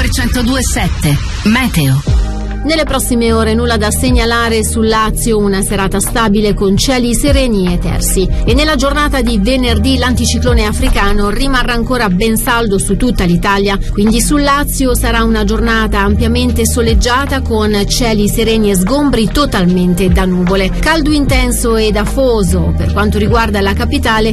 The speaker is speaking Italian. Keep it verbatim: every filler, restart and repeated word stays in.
centodue sette. Meteo. Nelle prossime ore nulla da segnalare sul Lazio, una serata stabile con cieli sereni e tersi. E nella giornata di venerdì l'anticiclone africano rimarrà ancora ben saldo su tutta l'Italia, quindi sul Lazio sarà una giornata ampiamente soleggiata con cieli sereni e sgombri totalmente da nuvole. Caldo intenso ed afoso per quanto riguarda la capitale